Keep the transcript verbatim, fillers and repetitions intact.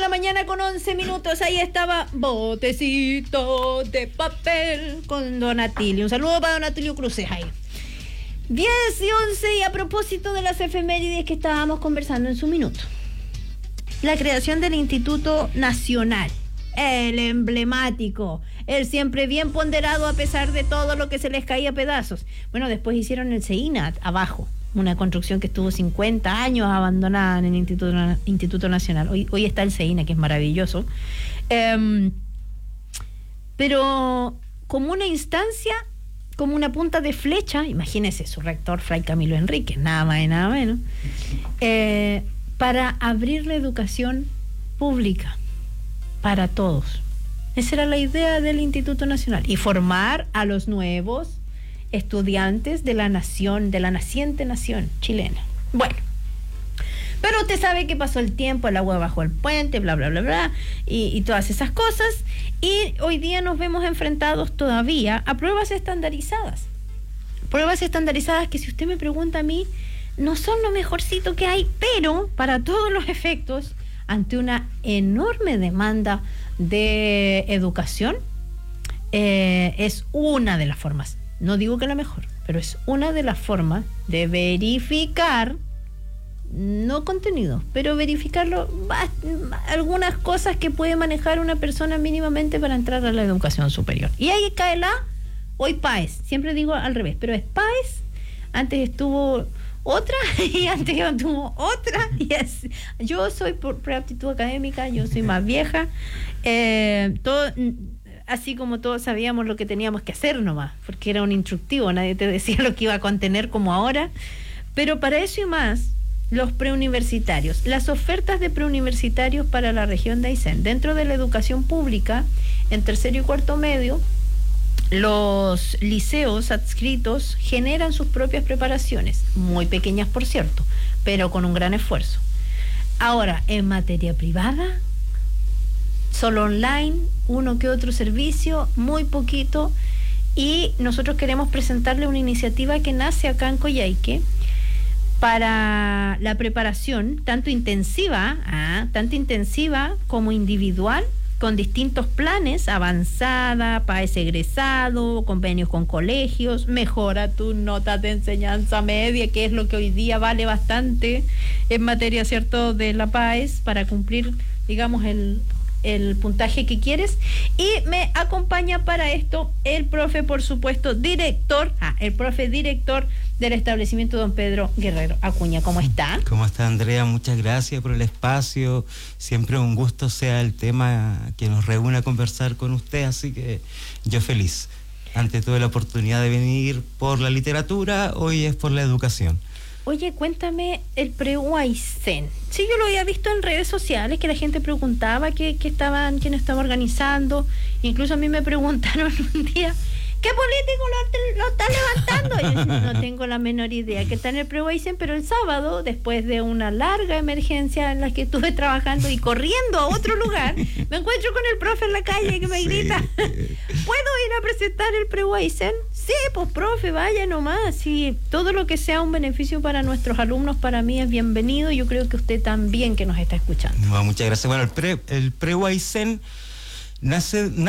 la mañana con once minutos. Ahí estaba Botecito de Papel con Don Atilio. Un saludo para Don Atilio Cruces ahí. diez y once, y a propósito de las efemérides que estábamos conversando en su minuto. La creación del Instituto Nacional, el emblemático, el siempre bien ponderado a pesar de todo lo que se les caía a pedazos. Bueno, después hicieron el CEINAT abajo, una construcción que estuvo cincuenta años abandonada en el Instituto, Instituto Nacional. Hoy, hoy está el CEINAT, que es maravilloso. Eh, pero como una instancia, como una punta de flecha, imagínese su rector, Fray Camilo Enríquez, nada más y nada menos, eh, para abrir la educación pública para todos. Esa era la idea del Instituto Nacional, y formar a los nuevos estudiantes de la nación, de la naciente nación chilena. Bueno, pero usted sabe que pasó el tiempo, el agua bajo el puente, bla, bla, bla, bla, y, y todas esas cosas, y hoy día nos vemos enfrentados todavía a pruebas estandarizadas. Pruebas estandarizadas que, si usted me pregunta a mí, no son lo mejorcito que hay, pero para todos los efectos, ante una enorme demanda de educación, eh, es una de las formas, no digo que la mejor, pero es una de las formas de verificar, no contenido, pero verificarlo, algunas cosas que puede manejar una persona mínimamente para entrar a la educación superior. Y ahí cae la, hoy PAES, siempre digo al revés, pero es PAES, antes estuvo otra y antes estuvo otra, y es, yo soy por preaptitud académica, yo soy más vieja, eh, todo, así como todos sabíamos lo que teníamos que hacer nomás, porque era un instructivo, nadie te decía lo que iba a contener como ahora, pero para eso y más, los preuniversitarios, las ofertas de preuniversitarios para la región de Aysén, dentro de la educación pública, en tercero y cuarto medio, los liceos adscritos generan sus propias preparaciones, muy pequeñas por cierto, pero con un gran esfuerzo. Ahora, en materia privada, solo online, uno que otro servicio, muy poquito, y nosotros queremos presentarle una iniciativa que nace acá en Coyhaique, para la preparación tanto intensiva, ah, tanto intensiva como individual, con distintos planes, avanzada, PAES egresado, convenios con colegios, mejora tus notas de enseñanza media, que es lo que hoy día vale bastante en materia, ¿cierto?, de la PAES, para cumplir, digamos, el, el puntaje que quieres. Y me acompaña para esto el profe, por supuesto, director, ah, el profe director del establecimiento, don Pedro Guerrero Acuña. ¿Cómo está? ¿Cómo está, Andrea? Muchas gracias por el espacio. Siempre un gusto sea el tema que nos reúne a conversar con usted, así que yo feliz. Ante todo, la oportunidad de venir por la literatura, hoy es por la educación. Oye, cuéntame el pre-Aysén. Sí, yo lo había visto en redes sociales, que la gente preguntaba qué, qué estaban, quién estaba organizando. Incluso a mí me preguntaron un día, ¿qué político lo, lo está levantando? Y yo no tengo la menor idea que está en el pre-Aysén, pero el sábado, después de una larga emergencia en la que estuve trabajando y corriendo a otro lugar, me encuentro con el profe en la calle que me sí. grita, ¿puedo ir a presentar el pre-Aysén? Sí, pues profe, vaya nomás. Sí, todo lo que sea un beneficio para nuestros alumnos, para mí es bienvenido. Yo creo que usted también, que nos está escuchando. No, muchas gracias. Bueno, el pre, el pre-Aysén nace...